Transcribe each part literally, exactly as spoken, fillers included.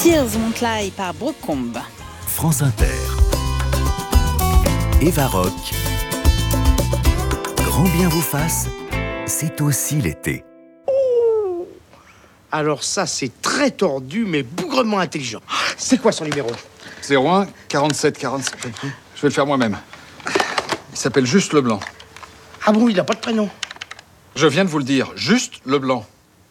Tears Won't Lie par Brooke Combe. France Inter. Eva Rock. Grand bien vous fasse, c'est aussi l'été. Oh, alors ça, c'est très tordu, mais bougrement intelligent. C'est quoi son numéro? zéro un quarante-sept quarante-sept. Je vais le faire moi-même. Il s'appelle Juste Leblanc. Ah bon, il n'a pas de prénom? Je viens de vous le dire, Juste Leblanc.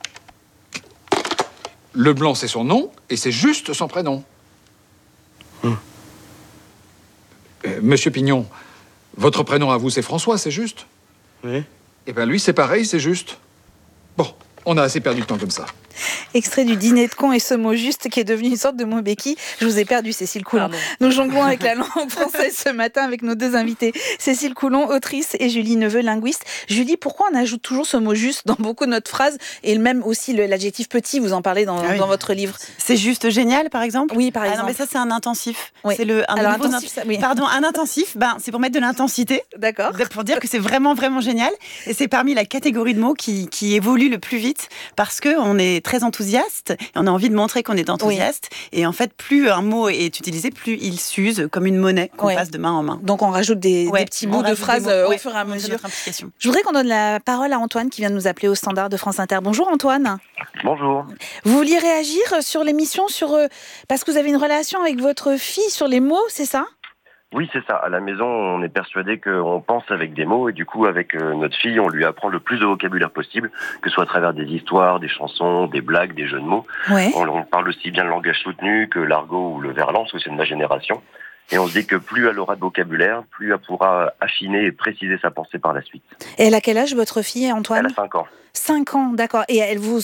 Leblanc, c'est son nom, et c'est Juste son prénom. Hum. Euh, Monsieur Pignon, votre prénom à vous, c'est François, c'est Juste? Oui. Eh bien, lui, c'est pareil, c'est Juste. Bon, on a assez perdu de temps comme ça. Extrait du dîner de con et ce mot juste qui est devenu une sorte de mot béquille. Je vous ai perdu, Cécile Coulon. Pardon. Nous jonglons avec la langue française ce matin avec nos deux invités. Cécile Coulon, autrice, et Julie Neveu, linguiste. Julie, pourquoi on ajoute toujours ce mot juste dans beaucoup de notre phrases et même aussi le, l'adjectif petit, vous en parlez dans, ah oui. dans votre livre? C'est juste génial, par exemple? Oui, par ah exemple. Non, mais ça, c'est un intensif. Oui. C'est le, un Alors, nouveau intensif, ça, oui. Pardon, un intensif, ben, c'est pour mettre de l'intensité. D'accord. Pour dire que c'est vraiment, vraiment génial. Et c'est parmi la catégorie de mots qui, qui évolue le plus vite parce qu'on est très enthousiaste. On a envie de montrer qu'on est enthousiaste. Oui. Et en fait, plus un mot est utilisé, plus il s'use comme une monnaie qu'on oui. passe de main en main. Donc on rajoute des, ouais, des petits bouts de phrases mots, au ouais, fur et à mesure. Je voudrais qu'on donne la parole à Antoine qui vient de nous appeler au standard de France Inter. Bonjour Antoine. Bonjour. Vous vouliez réagir sur l'émission sur, parce que vous avez une relation avec votre fille sur les mots, c'est ça? Oui, c'est ça. À la maison, on est persuadé qu'on pense avec des mots et du coup, avec euh, notre fille, on lui apprend le plus de vocabulaire possible, que ce soit à travers des histoires, des chansons, des blagues, des jeux de mots. Ouais. On, on parle aussi bien le langage soutenu que l'argot ou le verlan, parce que c'est de ma génération. Et on se dit que plus elle aura de vocabulaire, plus elle pourra affiner et préciser sa pensée par la suite. Et elle a quel âge, votre fille, Antoine? Elle a cinq ans. cinq ans, d'accord. Et elle vous